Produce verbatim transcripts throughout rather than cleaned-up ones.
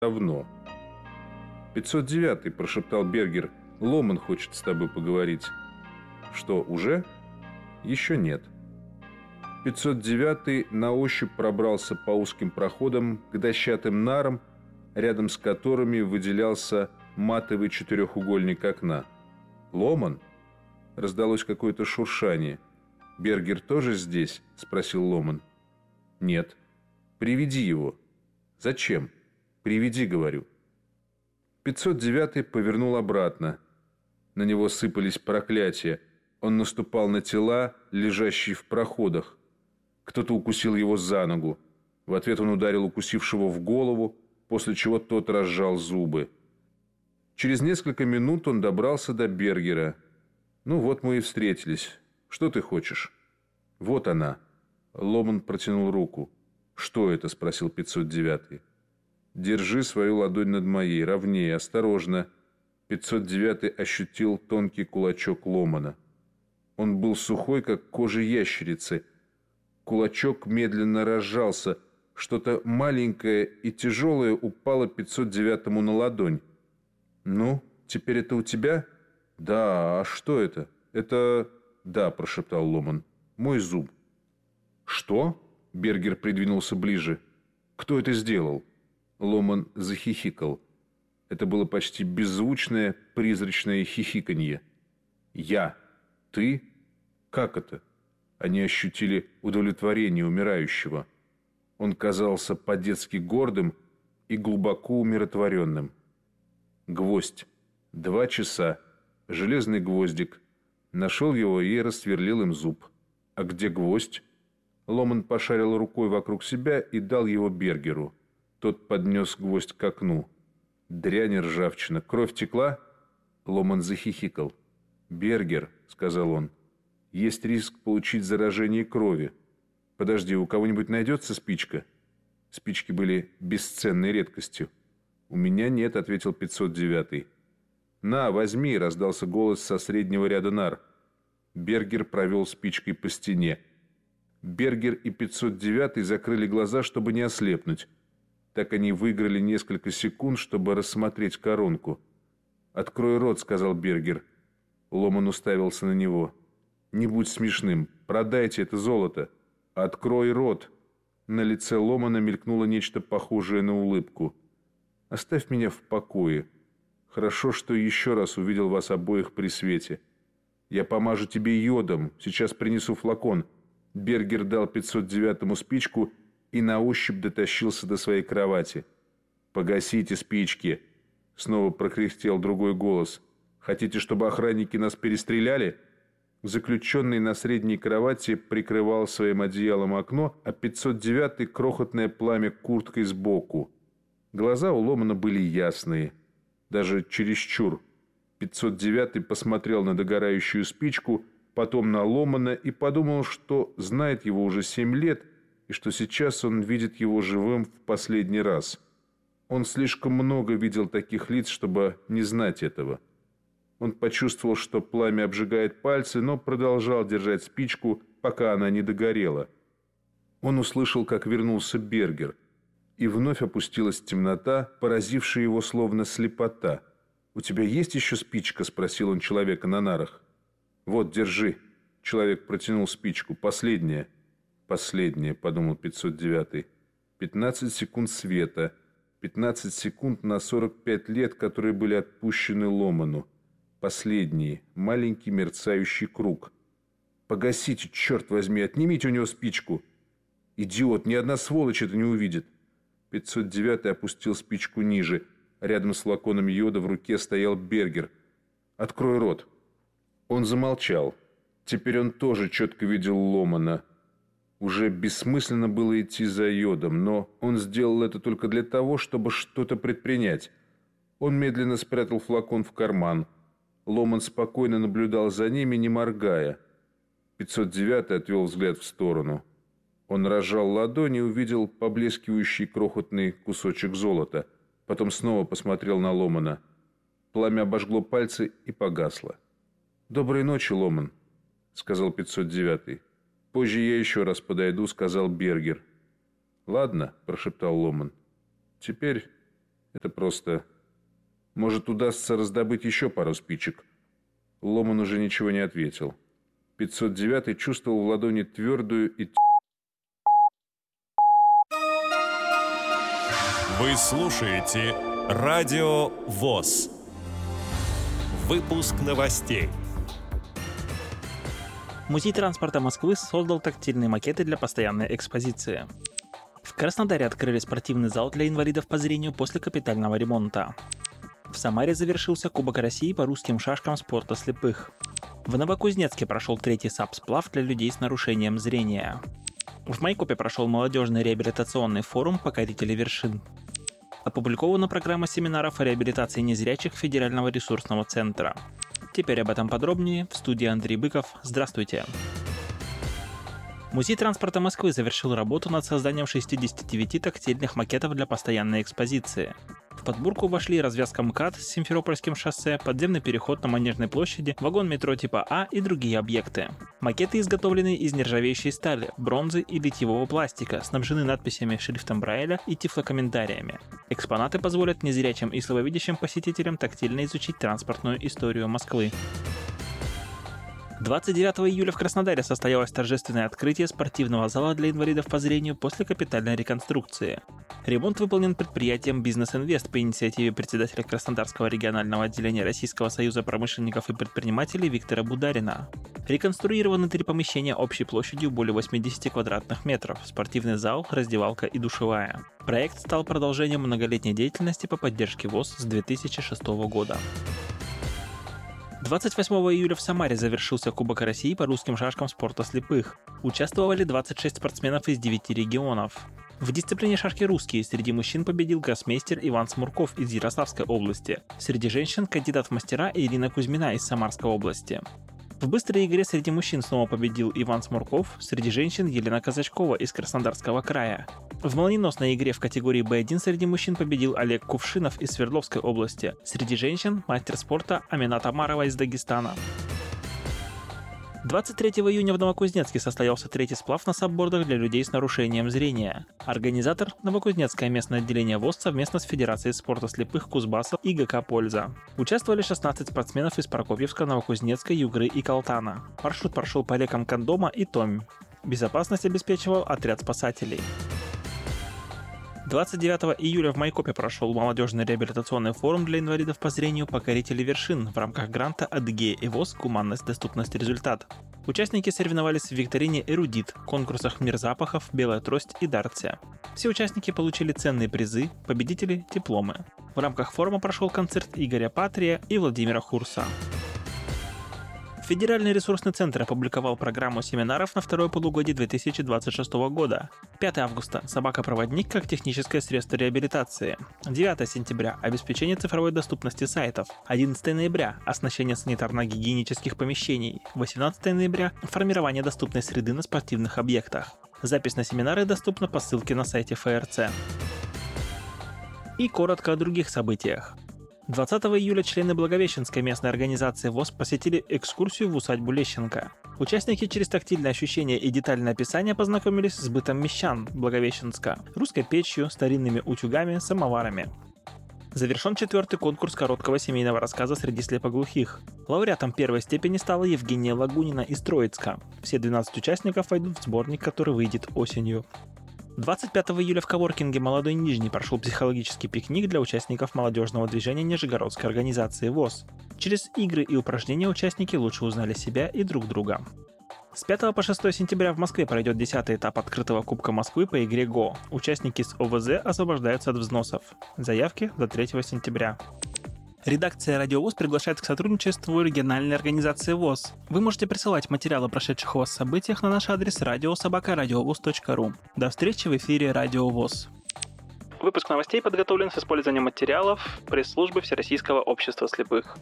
давно. «пятьсот девятый», – прошептал Бергер. «Ломан хочет с тобой поговорить». «Что, уже?» «Еще нет». пятьсот девятый на ощупь пробрался по узким проходам к дощатым нарам, рядом с которыми выделялся матовый четырехугольник окна. «Ломан?» – раздалось какое-то шуршание. «Бергер тоже здесь?» – спросил Ломан. «Нет». «Приведи его». «Зачем?» «Приведи, говорю». пятьсот девятый повернул обратно. На него сыпались проклятия. Он наступал на тела, лежащие в проходах. Кто-то укусил его за ногу. В ответ он ударил укусившего в голову, после чего тот разжал зубы. Через несколько минут он добрался до Бергера. «Ну вот мы и встретились. Что ты хочешь?» «Вот она». Ломан протянул руку. «Что это?» – спросил пятьсот девятый. «Держи свою ладонь над моей, ровнее, осторожно». пятьсот девятый ощутил тонкий кулачок Ломана. Он был сухой, как кожа ящерицы. Кулачок медленно разжался. Что-то маленькое и тяжелое упало пятьсот девятому на ладонь. «Ну, теперь это у тебя?» «Да, а что это?» «Это...» «Да», – прошептал Ломан. «Мой зуб». «Что?» – Бергер придвинулся ближе. «Кто это сделал?» Ломан захихикал. Это было почти беззвучное, призрачное хихиканье. «Я? Ты? Как это?» Они ощутили удовлетворение умирающего. Он казался по-детски гордым и глубоко умиротворенным. Гвоздь. Два часа. Железный гвоздик. Нашел его и рассверлил им зуб. «А где гвоздь?» Ломан пошарил рукой вокруг себя и дал его Бергеру. Тот поднес гвоздь к окну. «Дрянь и ржавчина. Кровь текла?» Ломан захихикал. «Бергер», — сказал он, — «есть риск получить заражение крови. Подожди, у кого-нибудь найдется спичка?» Спички были бесценной редкостью. «У меня нет», — ответил пятьсот девятый. «На, возьми», — раздался голос со среднего ряда нар. Бергер провел спичкой по стене. Бергер и пятьсот девятый закрыли глаза, чтобы не ослепнуть. Так они выиграли несколько секунд, чтобы рассмотреть коронку. «Открой рот», — сказал Бергер. Ломан уставился на него. «Не будь смешным. Продайте это золото. Открой рот». На лице Ломана мелькнуло нечто похожее на улыбку. «Оставь меня в покое. Хорошо, что еще раз увидел вас обоих при свете. Я помажу тебе йодом. Сейчас принесу флакон». Бергер дал пятьсот девятому спичку и на ощупь дотащился до своей кровати. «Погасите спички!» Снова прокряхтел другой голос. «Хотите, чтобы охранники нас перестреляли?» Заключенный на средней кровати прикрывал своим одеялом окно, а пятьсот девятый крохотное пламя курткой сбоку. Глаза у Ломана были ясные, даже чересчур. пятьсот девятый посмотрел на догорающую спичку, потом на Ломана и подумал, что знает его уже семь лет, и что сейчас он видит его живым в последний раз. Он слишком много видел таких лиц, чтобы не знать этого. Он почувствовал, что пламя обжигает пальцы, но продолжал держать спичку, пока она не догорела. Он услышал, как вернулся Бергер, и вновь опустилась темнота, поразившая его словно слепота. «У тебя есть еще спичка?» – спросил он человека на нарах. «Вот, держи». Человек протянул спичку. «Последняя». «Последняя», – подумал пятьсот девятый. «Пятнадцать секунд света. Пятнадцать секунд на сорок пять лет, которые были отпущены Ломану. Последний, маленький мерцающий круг. Погасите, черт возьми, отнимите у него спичку. Идиот, ни одна сволочь это не увидит». пятьсот девятый опустил спичку ниже. Рядом с флаконом йода в руке стоял Бергер. «Открой рот». Он замолчал. Теперь он тоже четко видел Ломана. Уже бессмысленно было идти за йодом, но он сделал это только для того, чтобы что-то предпринять. Он медленно спрятал флакон в карман. Ломан спокойно наблюдал за ними, не моргая. пятьсот девятый отвел взгляд в сторону. Он разжал ладонь и увидел поблескивающий крохотный кусочек золота. Потом снова посмотрел на Ломана. Пламя обожгло пальцы и погасло. «Доброй ночи, Ломан», — сказал пятьсот девятый. «Позже я еще раз подойду», — сказал Бергер. «Ладно», — прошептал Ломан. «Теперь Это просто... Может, удастся раздобыть еще пару спичек. Ломан уже ничего не ответил. пятьсот девятый чувствовал в ладони твердую и... Вы слушаете Радио ВОС. Выпуск новостей. Музей транспорта Москвы создал тактильные макеты для постоянной экспозиции. В Краснодаре открыли спортивный зал для инвалидов по зрению после капитального ремонта. В Самаре завершился Кубок России по русским шашкам спорта слепых. В Новокузнецке прошел третий САП-сплав для людей с нарушением зрения. В Майкопе прошел молодежный реабилитационный форум «Покорители вершин». Опубликована программа семинаров о реабилитации незрячих Федерального ресурсного центра. Теперь об этом подробнее. В студии Андрей Быков. Здравствуйте. Музей транспорта Москвы завершил работу над созданием шестидесяти девяти тактильных макетов для постоянной экспозиции. В подборку вошли развязка МКАД с Симферопольским шоссе, подземный переход на Манежной площади, вагон метро типа А и другие объекты. Макеты изготовлены из нержавеющей стали, бронзы и литьевого пластика, снабжены надписями шрифтом Брайля и тифлокомментариями. Экспонаты позволят незрячим и слабовидящим посетителям тактильно изучить транспортную историю Москвы. двадцать девятого июля в Краснодаре состоялось торжественное открытие спортивного зала для инвалидов по зрению после капитальной реконструкции. Ремонт выполнен предприятием «Бизнес-Инвест» по инициативе председателя Краснодарского регионального отделения Российского союза промышленников и предпринимателей Виктора Бударина. Реконструированы три помещения общей площадью более восьмидесяти квадратных метров, спортивный зал, раздевалка и душевая. Проект стал продолжением многолетней деятельности по поддержке ВОС с две тысячи шестого года. двадцать восьмого июля в Самаре завершился Кубок России по русским шашкам спорта слепых. Участвовали двадцать шесть спортсменов из девяти регионов. В дисциплине шашки русские среди мужчин победил гроссмейстер Иван Смурков из Ярославской области. Среди женщин кандидат в мастера Ирина Кузьмина из Самарской области. В быстрой игре среди мужчин снова победил Иван Смурков, среди женщин Елена Казачкова из Краснодарского края. В молниеносной игре в категории бэ один среди мужчин победил Олег Кувшинов из Свердловской области, среди женщин мастер спорта Аминат Амарова из Дагестана. двадцать третьего июня в Новокузнецке состоялся третий сплав на саббордах для людей с нарушением зрения. Организатор – Новокузнецкое местное отделение ВОС совместно с Федерацией спорта слепых Кузбасса и ГК «Польза». Участвовали шестнадцать спортсменов из Прокопьевска, Новокузнецка, Югры и Калтана. Маршрут прошел по рекам Кондома и Томь. Безопасность обеспечивал отряд спасателей. двадцать девятого июля в Майкопе прошел молодежный реабилитационный форум для инвалидов по зрению «Покорители вершин» в рамках гранта «Адыгея и ВОС. Гуманность, доступность, результат». Участники соревновались в викторине «Эрудит», конкурсах «Мир запахов», «Белая трость» и «Дартсе». Все участники получили ценные призы, победители – дипломы. В рамках форума прошел концерт Игоря Патрия и Владимира Хурса. Федеральный ресурсный центр опубликовал программу семинаров на второе полугодие две тысячи двадцать шестого года. пятого августа – собака-проводник как техническое средство реабилитации. девятого сентября – обеспечение цифровой доступности сайтов. одиннадцатого ноября – оснащение санитарно-гигиенических помещений. восемнадцатого ноября – формирование доступной среды на спортивных объектах. Запись на семинары доступна по ссылке на сайте эф эр цэ. И коротко о других событиях. двадцатого июля члены Благовещенской местной организации ВОС посетили экскурсию в усадьбу Лещенко. Участники через тактильное ощущение и детальное описание познакомились с бытом мещан Благовещенска, русской печью, старинными утюгами, самоварами. Завершен четвертый конкурс короткого семейного рассказа среди слепоглухих. Лауреатом первой степени стала Евгения Лагунина из Троицка. Все двенадцать участников войдут в сборник, который выйдет осенью. двадцать пятого июля в коворкинге «Молодой Нижний» прошел психологический пикник для участников молодежного движения Нижегородской организации ВОС. Через игры и упражнения участники лучше узнали себя и друг друга. С пятого по шестое сентября в Москве пройдет десятый этап открытого Кубка Москвы по игре ГО. Участники с о вэ зэ освобождаются от взносов. Заявки до третьего сентября. Редакция Радио ВОС приглашает к сотрудничеству региональной организации ВОС. Вы можете присылать материалы о прошедших у вас событиях на наш адрес радио собака радиовос точка ру. До встречи в эфире Радио ВОС. Выпуск новостей подготовлен с использованием материалов пресс-службы Всероссийского общества слепых.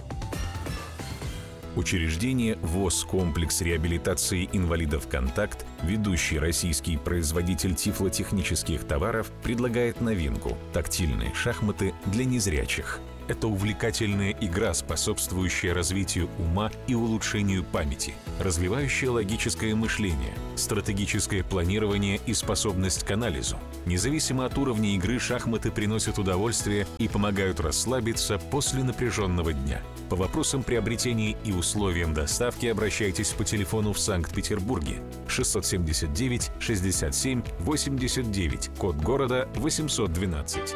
Учреждение ВОС «Комплекс реабилитации инвалидов «Контакт», ведущий российский производитель тифлотехнических товаров, предлагает новинку – тактильные шахматы для незрячих. это увлекательная игра, способствующая развитию ума и улучшению памяти, развивающая логическое мышление, стратегическое планирование и способность к анализу. Независимо от уровня игры, шахматы приносят удовольствие и помогают расслабиться после напряженного дня. По вопросам приобретения и условиям доставки обращайтесь по телефону в Санкт-Петербурге шестьсот семьдесят девять шестьдесят семь восемьдесят девять, код города восемьсот двенадцать.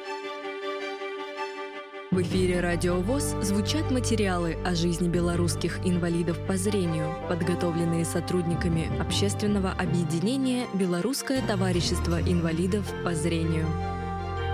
В эфире «Радио ВОС» звучат материалы о жизни белорусских инвалидов по зрению, подготовленные сотрудниками общественного объединения «Белорусское товарищество инвалидов по зрению».